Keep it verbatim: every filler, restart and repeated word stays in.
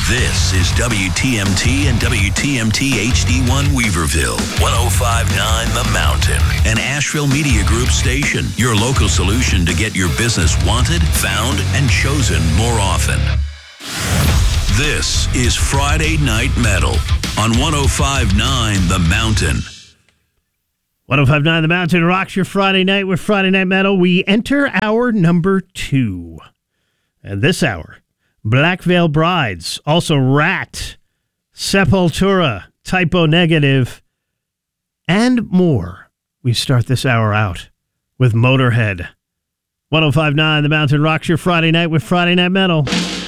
This is W T M T and W T M T H D one Weaverville, one oh five point nine The Mountain, an Asheville Media Group station, your local solution to get your business wanted, found, and chosen more often. This is Friday Night Metal on one oh five point nine The Mountain. one oh five point nine The Mountain rocks your Friday night with Friday Night Metal. We enter hour number two. And this hour, Black Veil Brides, also Rat, Sepultura, Typo Negative, and more. We start this hour out with Motorhead. one oh five point nine The Mountain rocks your Friday night with Friday Night Metal.